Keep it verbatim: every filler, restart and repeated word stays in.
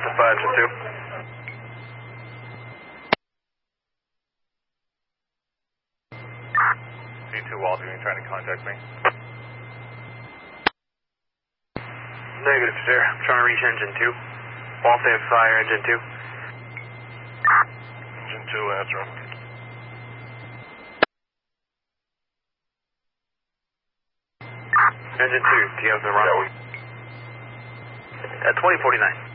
Delta five, engine two. C two Walter, you trying to contact me? Negative, sir. I'm trying to reach engine two. Walter and fire, engine two. Engine two, answer him. Engine two, do you have the runway? At twenty forty-nine.